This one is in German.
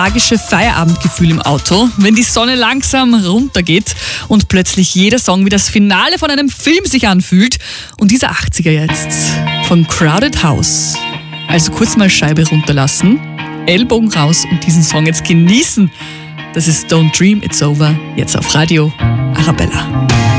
magische Feierabendgefühl im Auto, wenn die Sonne langsam runtergeht und plötzlich jeder Song wie das Finale von einem Film sich anfühlt. Und dieser 80er jetzt von Crowded House. Also kurz mal Scheibe runterlassen, Ellbogen raus und diesen Song jetzt genießen. Das ist Don't Dream It's Over, jetzt auf Radio Arabella.